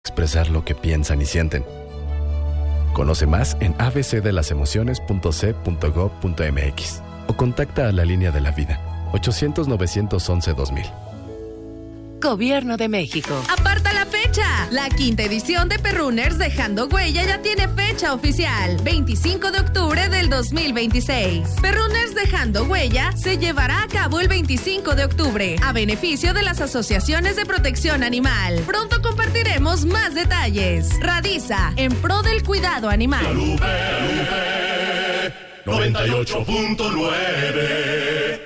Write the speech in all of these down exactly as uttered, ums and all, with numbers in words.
expresar lo que piensan y sienten. Conoce más en a b c de las emociones punto c punto gov punto m x o contacta a la línea de la vida ochocientos, novecientos once, dos mil. Gobierno de México. ¡Aparta la fecha! La quinta edición de Perrunners Dejando Huella ya tiene fecha oficial, veinticinco de octubre del dos mil veintiséis. Perrunners Dejando Huella se llevará a cabo el veinticinco de octubre, a beneficio de las asociaciones de protección animal. Pronto compartiremos más detalles. Radiza, en pro del cuidado animal. La Lupe, la Lupe, noventa y ocho punto nueve.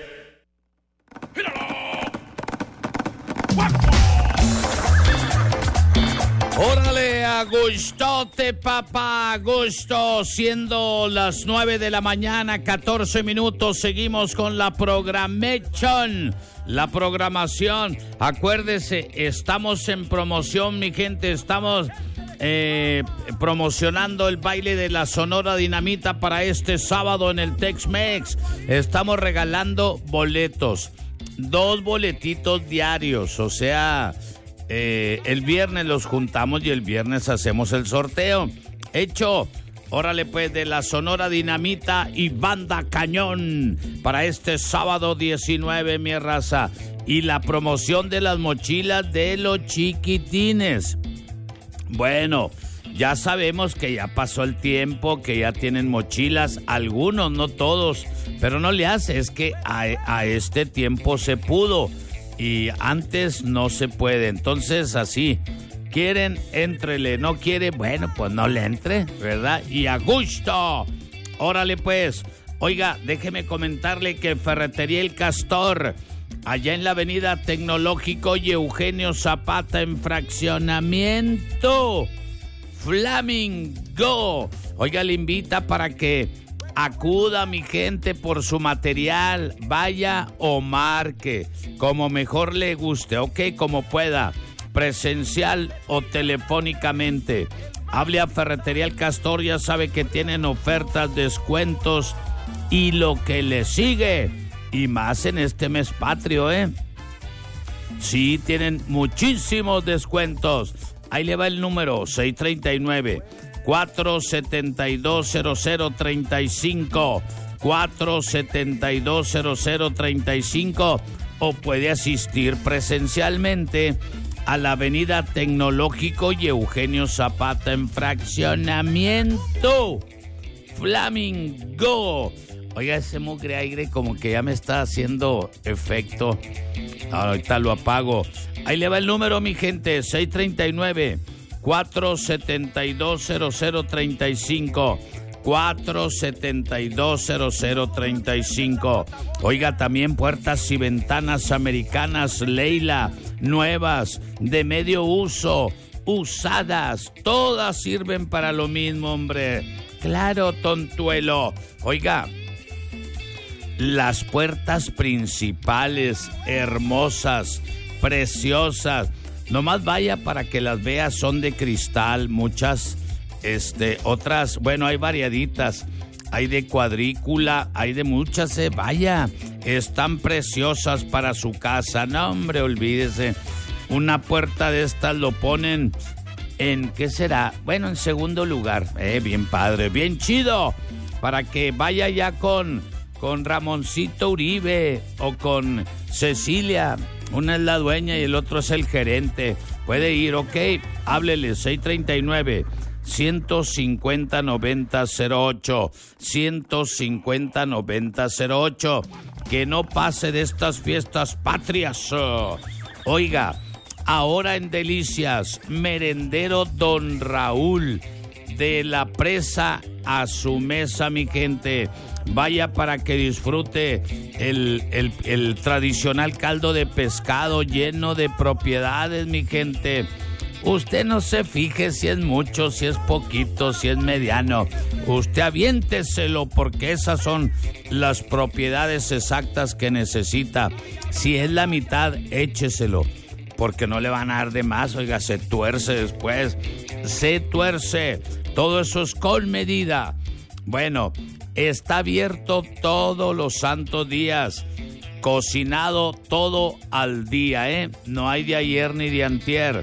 Órale, a gustote, papá, a gusto, siendo las nueve de la mañana, catorce minutos, seguimos con la programación, la programación. Acuérdese, estamos en promoción, mi gente, estamos eh, promocionando el baile de la Sonora Dinamita para este sábado en el Tex-Mex. Estamos regalando boletos, dos boletitos diarios, o sea... Eh, el viernes los juntamos y el viernes hacemos el sorteo. Hecho, órale pues, de la Sonora Dinamita y Banda Cañón para este sábado diecinueve, mi raza. Y la promoción de las mochilas de los chiquitines. Bueno, ya sabemos que ya pasó el tiempo, que ya tienen mochilas, algunos, no todos, pero no le hace, es que a, a este tiempo se pudo. Y antes no se puede, entonces así, quieren, éntrele, no quiere, bueno, pues no le entre, ¿verdad? Y a gusto, órale pues. Oiga, déjeme comentarle que Ferretería El Castor, allá en la avenida Tecnológico y Eugenio Zapata en fraccionamiento Flamingo, oiga, le invita para que acuda, mi gente, por su material, vaya o marque, como mejor le guste, ok, como pueda, presencial o telefónicamente. Hable a Ferretería El Castor, ya sabe que tienen ofertas, descuentos y lo que le sigue, y más en este mes patrio, ¿eh? Sí, tienen muchísimos descuentos. Ahí le va el número, seis tres nueve, cuatro siete dos, cero cero tres cinco, cuatro siete dos, cero cero tres cinco, o puede asistir presencialmente a la avenida Tecnológico y Eugenio Zapata en fraccionamiento Flamingo. Oiga, ese mugre aire como que ya me está haciendo efecto. Ahorita lo apago. Ahí le va el número, mi gente, seis tres nueve, cuatro siete dos, cero cero tres cinco, cuatro siete dos, cero cero tres cinco. Oiga, también puertas y ventanas americanas Leila, nuevas, de medio uso, usadas, todas sirven para lo mismo, hombre. Claro, tontuelo. Oiga, las puertas principales, hermosas, preciosas, nomás vaya para que las vea, son de cristal, muchas, este, otras, bueno, hay variaditas, hay de cuadrícula, hay de muchas, eh, vaya, están preciosas para su casa, no hombre, olvídese, una puerta de estas lo ponen en, ¿qué será? Bueno, en segundo lugar, eh, bien padre, bien chido, para que vaya ya con, con Ramoncito Uribe o con Cecilia. Una es la dueña y el otro es el gerente. Puede ir, ok, háblele, seis tres nueve, uno cinco cero, noventa cero ocho, uno cinco cero, noventa cero ocho. Que no pase de estas fiestas patrias. Oiga, ahora en Delicias, merendero Don Raúl, de la presa a su mesa, mi gente. Vaya para que disfrute el, el, el tradicional caldo de pescado lleno de propiedades, mi gente. Usted no se fije si es mucho, si es poquito, si es mediano. Usted aviénteselo porque esas son las propiedades exactas que necesita. Si es la mitad, écheselo, porque no le van a dar de más. Oiga, se tuerce después. Se tuerce. Todo eso es con medida. Bueno, está abierto todos los santos días, cocinado todo al día, ¿eh? No hay de ayer ni de antier.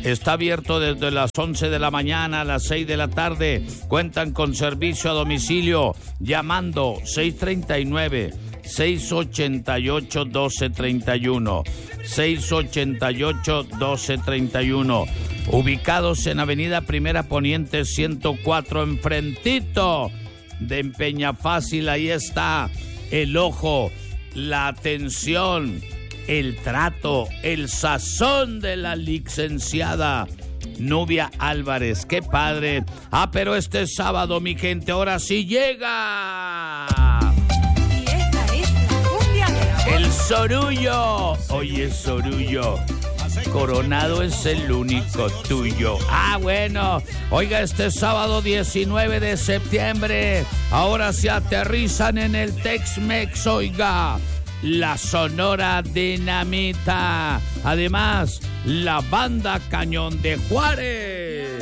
Está abierto desde las once de la mañana a las seis de la tarde. Cuentan con servicio a domicilio llamando seis treinta y nueve, seis ochenta y ocho, doce treinta y uno. seis ochenta y ocho, doce treinta y uno. Ubicados en Avenida Primera Poniente ciento cuatro, enfrentito de Empeña Fácil. Ahí está el ojo, la atención, el trato, el sazón de la licenciada Nubia Álvarez. ¡Qué padre! Ah, pero este sábado, mi gente, ahora sí llega. Y esta es la cumbia de la voz. El Sorullo. Oye, Sorullo, Coronado es el único tuyo. Ah, bueno. Oiga, este sábado diecinueve de septiembre, ahora se aterrizan en el Tex-Mex, oiga. La Sonora Dinamita. Además, la Banda Cañón de Juárez.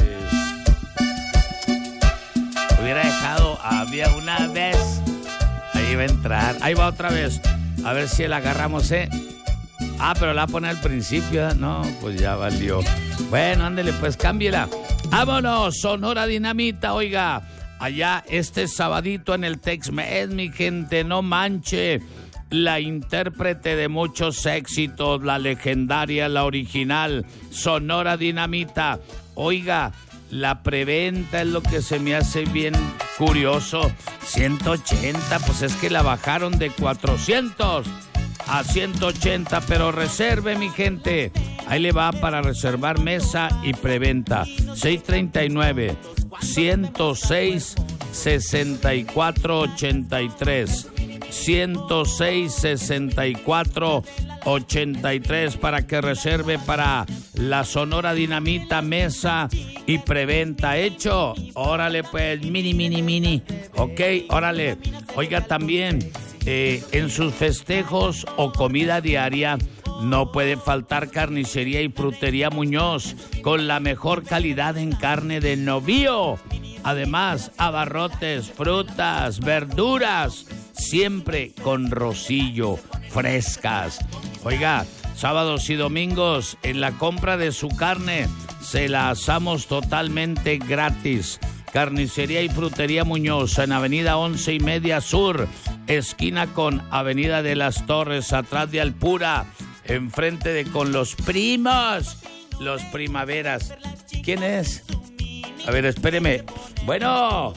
Hubiera dejado, había una vez. Ahí va a entrar. Ahí va otra vez. A ver si la agarramos, ¿eh? Ah, pero la pone al principio, ¿eh? No, pues ya valió. Bueno, ándele, pues cámbiela. Vámonos, Sonora Dinamita, oiga. Allá este sabadito en el Tex-Mex, mi gente, no manche. La intérprete de muchos éxitos, la legendaria, la original, Sonora Dinamita. Oiga, la preventa es lo que se me hace bien curioso. ciento ochenta, pues es que la bajaron de cuatrocientos a ciento ochenta, pero reserve, mi gente. Ahí le va para reservar mesa y preventa. seis treinta y nueve, ciento seis, sesenta y cuatro ochenta y tres. ciento seis, sesenta y cuatro ochenta y tres para que reserve para la Sonora Dinamita, mesa y preventa. Hecho, órale pues, mini, mini, mini. Ok, órale. Oiga, también eh, en sus festejos o comida diaria no puede faltar Carnicería y Frutería Muñoz, con la mejor calidad en carne de novillo. Además, abarrotes, frutas, verduras, siempre con rocillo, frescas. Oiga, sábados y domingos, en la compra de su carne, se la asamos totalmente gratis. Carnicería y Frutería Muñoz, en Avenida Once y Media Sur, esquina con Avenida de las Torres, atrás de Alpura, enfrente de Con los Primos, los Primaveras. ¿Quién es? A ver, espéreme. Bueno.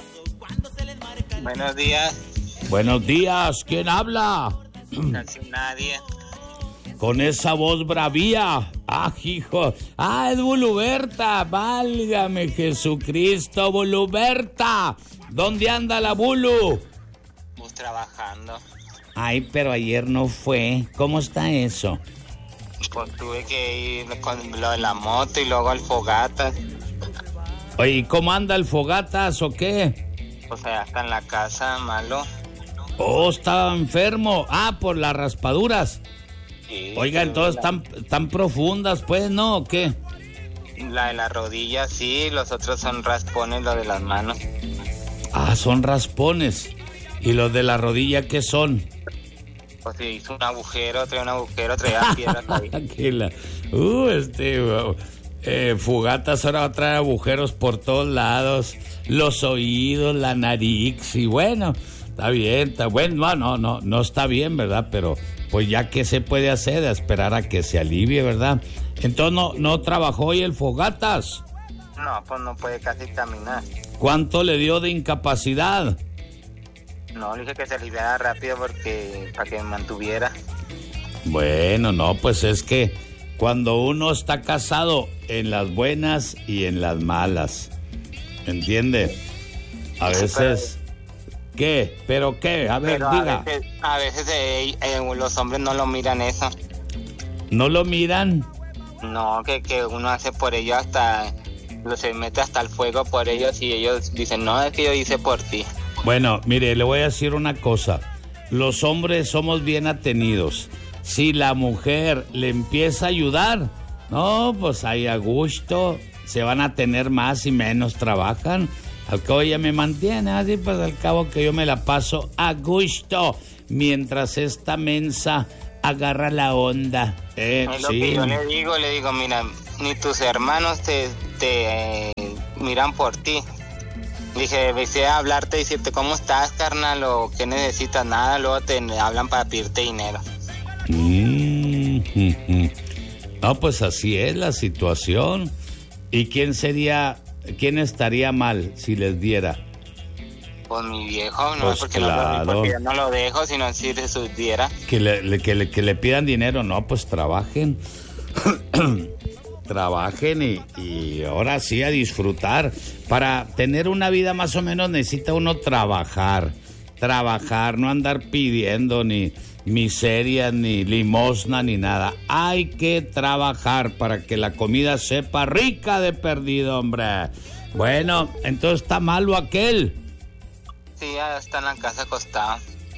Buenos días. Buenos días, ¿quién habla? Casi nadie. Con esa voz bravía. Ah, hijo. Ah, es Buluberta. Válgame Jesucristo, Buluberta. ¿Dónde anda la Bulu? Pues trabajando. Ay, pero ayer no fue. ¿Cómo está eso? Pues tuve que ir con lo de la moto y luego al Fogatas. Oye, ¿y cómo anda el Fogatas o qué? Pues allá está en la casa, malo. Oh, estaba enfermo. Ah, por las raspaduras. Sí, oiga, entonces tan, tan profundas, pues, ¿no? ¿O qué? La de la rodilla, sí. Los otros son raspones, lo de las manos. Ah, son raspones. ¿Y los de la rodilla qué son? Pues se hizo un agujero, traía un agujero, traía piedras ahí. la, uh, este... Uh, eh, Fogatas ahora va a traer agujeros por todos lados. Los oídos, la nariz. Y bueno, está bien, está bueno. No, no, no, no está bien, ¿verdad? Pero pues ya que se puede hacer, a esperar a que se alivie, ¿verdad? Entonces no, no trabajó hoy el Fogatas. No, pues no puede casi caminar. ¿Cuánto le dio de incapacidad? No, le dije que se aliviara rápido porque para que me mantuviera. Bueno, no, pues es que cuando uno está casado, en las buenas y en las malas, ¿entiende? A veces... ¿Qué? ¿Pero qué? A ver, Pero diga. A veces, a veces eh, eh, los hombres no lo miran eso. ¿No lo miran? No, que, que uno hace por ellos hasta... se mete hasta el fuego por ellos y ellos dicen, no, es que yo hice por ti. Bueno, mire, le voy a decir una cosa. Los hombres somos bien atenidos. Si la mujer le empieza a ayudar, no, pues ahí a gusto, se van a tener más y menos trabajan. Al cabo ella me mantiene, así pues al cabo que yo me la paso a gusto, mientras esta mensa agarra la onda. Eh, es lo sí. que yo le digo, le digo, mira, ni tus hermanos te, te eh, miran por ti. Dije, empecé a hablarte, decirte cómo estás, carnal, o qué necesitas, nada, luego te hablan para pedirte dinero. Mm-hmm. No, pues así es la situación. ¿Y quién sería, quién estaría mal si les diera? Pues mi viejo, no pues es porque, claro. no, porque yo no lo dejo, sino si les diera. Que le, le, que, le, que le pidan dinero, no, pues trabajen. Trabajen y, y ahora sí a disfrutar. Para tener una vida más o menos necesita uno trabajar. Trabajar, no andar pidiendo ni miseria, ni limosna, ni nada. Hay que trabajar para que la comida sepa rica de perdido, hombre. Bueno, entonces está malo aquel. Sí, ya está en la casa acostado.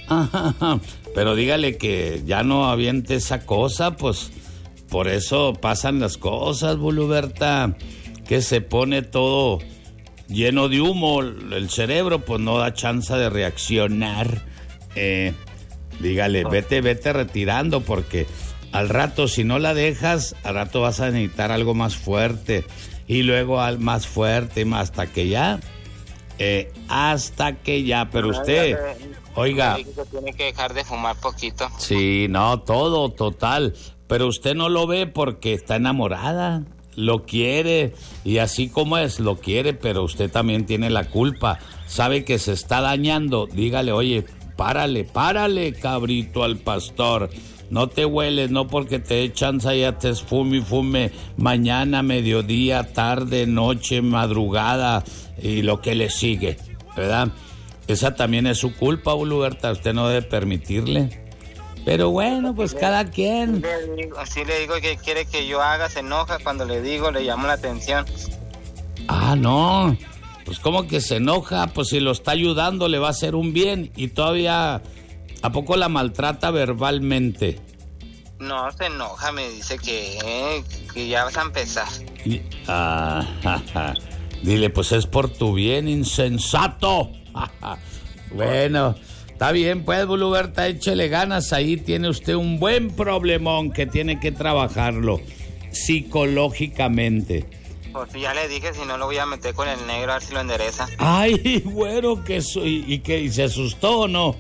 Pero dígale que ya no aviente esa cosa, pues por eso pasan las cosas, Buluberta, que se pone todo lleno de humo, el cerebro pues no da chance de reaccionar. Eh, dígale, vete, vete retirando, porque al rato si no la dejas, al rato vas a necesitar algo más fuerte, y luego al más fuerte, hasta que ya... Eh, hasta que ya, pero usted, oiga, tiene que dejar de fumar poquito. Sí, no, todo, total, pero usted no lo ve porque está enamorada, lo quiere, y así como es, lo quiere, pero usted también tiene la culpa, sabe que se está dañando, dígale, oye, párale, párale, cabrito al pastor. No te hueles, no porque te echan ya te fume y fume mañana, mediodía, tarde, noche, madrugada y lo que le sigue, ¿verdad? Esa también es su culpa, Buluberta, usted no debe permitirle. Pero bueno, pues cada quien. Así le digo que quiere que yo haga, se enoja cuando le digo, le llamo la atención. Ah, no, pues como que se enoja, pues si lo está ayudando le va a hacer un bien y todavía... ¿A poco la maltrata verbalmente? No, se enoja, me dice que, eh, que ya vas a empezar. Y, ah, ja, ja. Dile, pues es por tu bien, insensato. Ja, ja. Bueno, está bien, pues, Buluberta, échele ganas. Ahí tiene usted un buen problemón que tiene que trabajarlo psicológicamente. Pues ya le dije, si no lo voy a meter con el negro, a ver si lo endereza. Ay, bueno, que soy, y que y se asustó o no.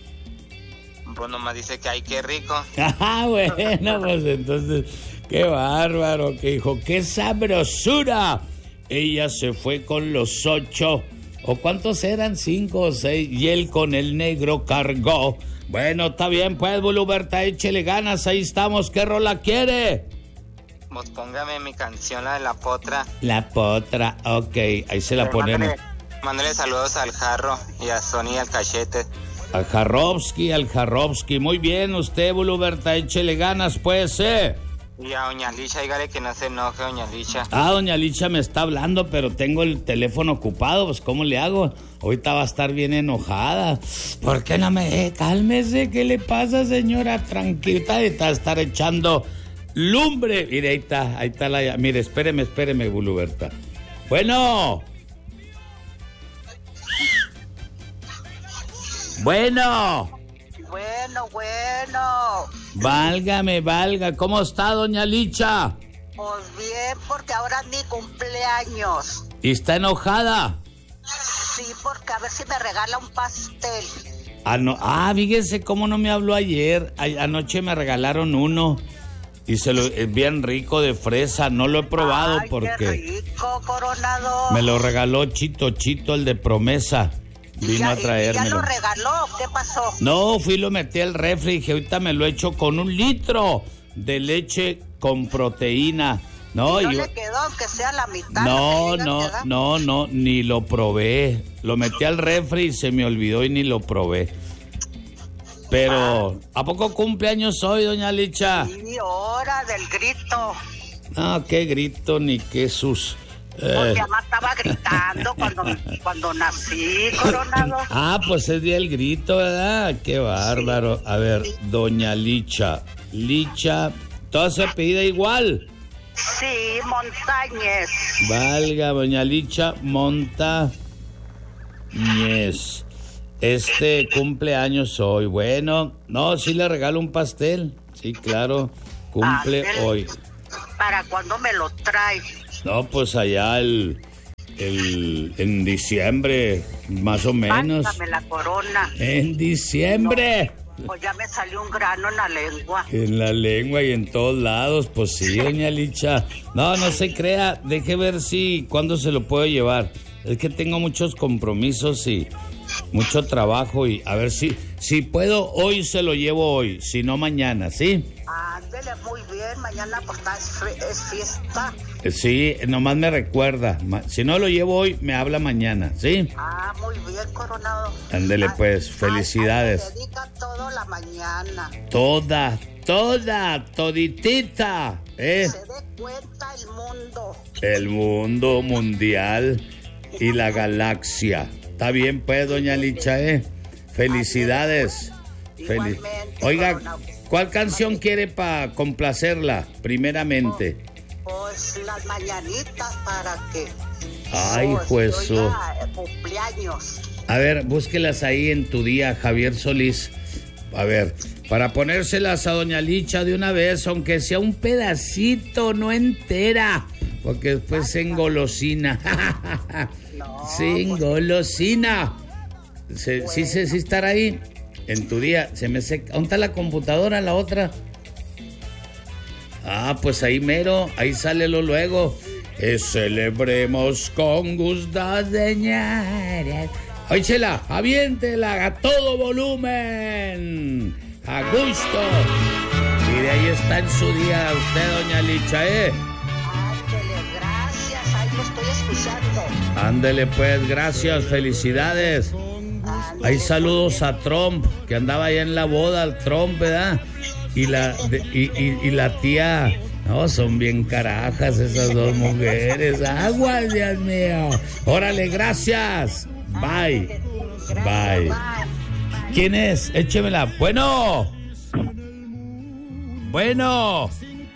Pues nomás dice que ay, qué rico. Ah, bueno, pues entonces, qué bárbaro, que dijo, qué sabrosura. Ella se fue con los ocho, o cuántos eran, cinco o seis, y él con el negro cargó. Bueno, está bien, pues, Buluberta, échele ganas, ahí estamos, ¿qué rola quiere? Pues póngame mi canción, la de La Potra. La Potra, ok, ahí se la Pero ponemos. Mándale, mándale saludos al Jarro y a Sony y al Cachete. Al Jarrovsky, al Jarrovsky. Muy bien, usted, Buluberta, échele ganas, pues, ¿eh? Y a doña Licha, dígale que no se enoje, doña Licha. Ah, doña Licha me está hablando, pero tengo el teléfono ocupado, pues, ¿cómo le hago? Ahorita va a estar bien enojada. ¿Por qué no me...? Eh, cálmese, ¿qué le pasa, señora? Tranquila, está estar echando lumbre. Mire, ahí está, ahí está la... Mire, espéreme, espéreme, Buluberta. Bueno... Bueno. Bueno, bueno. Válgame, valga. ¿Cómo está, doña Licha? Pues bien, porque ahora es mi cumpleaños. ¿Y está enojada? Sí, porque a ver si me regala un pastel. Ah, no. Ah, fíjese cómo no me habló ayer. A- anoche me regalaron uno. Y se lo... Es bien rico de fresa. No lo he probado. Ay, porque... qué rico, Coronado. Me lo regaló Chito, Chito, el de promesa. Vino ya, a traérmelo. ¿Ya lo regaló? ¿Qué pasó? No, fui y lo metí al refri y dije, ahorita me lo echo con un litro de leche con proteína. No, ¿Y no yo... le quedó aunque sea la mitad? No, lo que no, diga que da? no, no, ni lo probé. Lo metí al refri y se me olvidó y ni lo probé. Pero, ¿a poco cumpleaños hoy, doña Licha? Sí, hora del grito. Ah, qué grito ni qué sus... Porque eh. mamá estaba gritando cuando, cuando nací, Coronado. Ah, pues es día el grito, ¿verdad? Qué bárbaro. A ver, doña Licha. Licha, ¿toda su apellida igual? Sí, Montañez. Valga, doña Licha Montañez. Este cumpleaños hoy. Bueno, no, sí le regalo un pastel. Sí, claro, cumple Ándale. hoy. ¿Para cuándo me lo trae? No, pues allá el, el en diciembre, más o menos. Pásame la corona. En diciembre. No, pues ya me salió un grano en la lengua. En la lengua y en todos lados, pues sí, doña Licha. No, no se crea, deje ver si, cuándo se lo puedo llevar. Es que tengo muchos compromisos y mucho trabajo y a ver si, si puedo, hoy se lo llevo hoy, si no mañana, ¿sí? Ándele, muy bien, mañana pues es, es fiesta. Sí, nomás me recuerda, si no lo llevo hoy, me habla mañana, ¿sí? Ah, muy bien, Coronado. Ándele pues, felicidades. Ay, ay, dedica todo la mañana. Toda, toda, toditita, ¿eh? Se dé cuenta el mundo. El mundo mundial y la galaxia. Está bien, pues, doña Licha, ¿eh? Felicidades. Feliz. Oiga, ¿cuál canción quiere para complacerla, primeramente? Pues las mañanitas para que... Ay, pues, juezo. oiga, cumpleaños. A ver, búsquelas ahí en tu día, Javier Solís. A ver, para ponérselas a doña Licha de una vez, aunque sea un pedacito, no entera, porque después se engolosina. No, se engolosina. Se, bueno. Sí, sí, sí, estar ahí en tu día. Se me seca. ¿Dónde está la computadora, la otra? Ah, pues ahí mero, ahí sale lo luego. Eh, celebremos con gusto, señores. Oye, Chela, aviéntela a todo volumen. A gusto. Y de ahí está en su día usted, doña Licha, ¿eh? Ándele, gracias, ahí lo estoy escuchando. Ándele pues, gracias, felicidades. Ándele, Hay saludos a Trump, que andaba allá en la boda, al Trump, ¿verdad? Y la, de, y, y, y la tía, no, son bien carajas esas dos mujeres. Aguas, Dios mío. Órale, gracias. Bye. Bye. ¿Quién es? Échemela. Bueno. Bueno.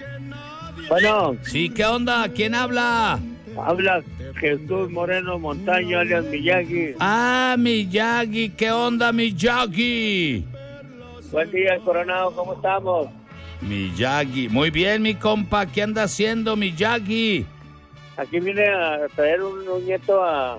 Bueno. Sí, ¿qué onda? ¿Quién habla? Habla Jesús Moreno Montaño, alias Miyagi. Ah, Miyagi. ¿Qué onda, Miyagi? Buen día, Coronado, ¿cómo estamos? Miyagi. Muy bien, mi compa. ¿Qué anda haciendo, Miyagi? Aquí vine a traer un, un nieto a,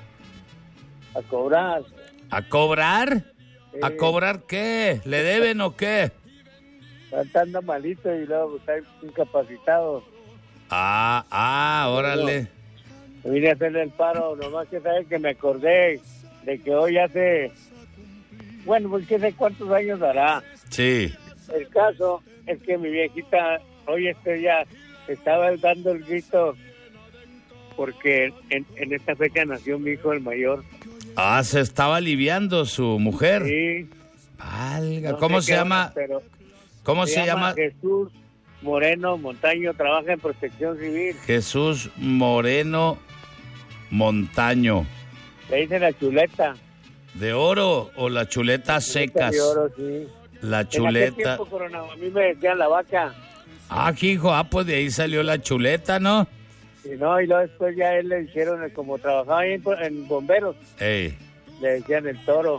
a cobrar. ¿A cobrar? Sí. ¿A cobrar qué? ¿Le deben o qué? Anda malito y luego está incapacitado. Ah, ah, órale. Bueno, vine a hacerle el paro, nomás que sabe que me acordé de que hoy hace... Bueno, pues qué sé cuántos años hará. Sí. El caso es que mi viejita hoy este día estaba dando el grito porque en, en esta fecha nació mi hijo el mayor. Ah, se estaba aliviando su mujer. Sí. Valga, No ¿cómo sé se qué llama? onda, pero ¿Cómo se, se, llama? llama? Jesús Moreno Montaño, trabaja en Protección Civil. Jesús Moreno Montaño. Le dicen la chuleta. ¿De oro o la chuleta secas? De oro, sí. La En aquel chuleta. tiempo, Coronado, a mí me decían la vaca. Ah, ¿qué hijo? Ah, pues de ahí salió la chuleta, ¿no? Y no, y luego después ya él le dijeron, como trabajaba ahí en, en bomberos, Ey. le decían el toro.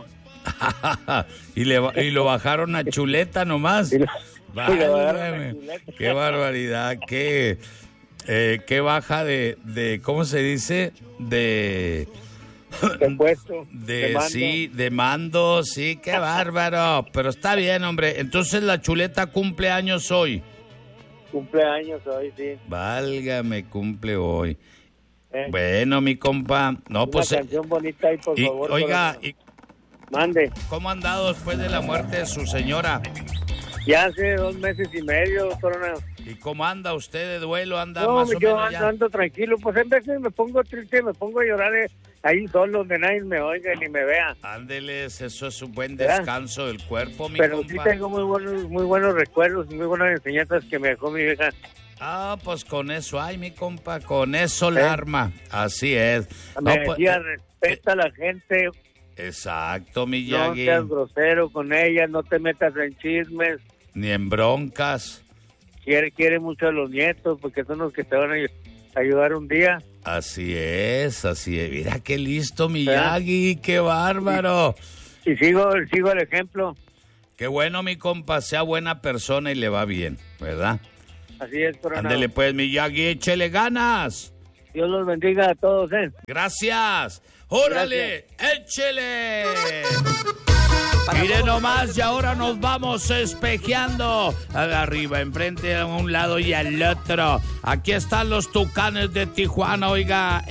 y, le, y lo bajaron a chuleta nomás. Y lo, y lo bajaron a Válgame. chuleta. Qué barbaridad, qué, eh, qué baja de, de, ¿cómo se dice? De... De puesto, de, de mando. Sí, de mando, sí, qué bárbaro. Pero está bien, hombre. Entonces la chuleta cumple años hoy. Cumpleaños hoy, sí. Válgame, cumple hoy. ¿Eh? Bueno, mi compa. No, Una pues. canción bonita ahí, por y, favor. oiga, Coronado. y, Mande. ¿cómo ha andado después de la muerte de su señora? Ya hace dos meses y medio, Coronado. ¿Y cómo anda usted de duelo? ¿Anda No, más o yo menos ando, ya? ando tranquilo. Pues en veces me pongo triste, me pongo a llorar eh, ahí solo, donde nadie me oiga ni me vea. Ándeles, eso es un buen ¿verdad? descanso del cuerpo, mi Pero compa. sí tengo muy buenos, muy buenos recuerdos y muy buenas enseñanzas que me dejó mi vieja. Ah, pues con eso hay, mi compa, con eso la ¿Eh? arma. Así es. Me No, pues, decía, eh, respeta a la gente, exacto, mi no Yagi. seas grosero con ella, no te metas en chismes. Ni en broncas. Quiere, quiere mucho a los nietos porque son los que te van a ay- ayudar un día. Así es, así es. Mira qué listo, mi ¿verdad? Yagi, qué bárbaro. Y sigo, sigo el ejemplo. Qué bueno, mi compa, sea buena persona y le va bien, ¿verdad? Así es, Coronado. Ándele pues, mi Yagi, échele ganas. Dios los bendiga a todos, ¿eh? Gracias. ¡Órale! Gracias. ¡Échele! Mire nomás, y ahora nos vamos espejeando. Arriba, enfrente, a un lado y al otro. Aquí están los Tucanes de Tijuana, oiga.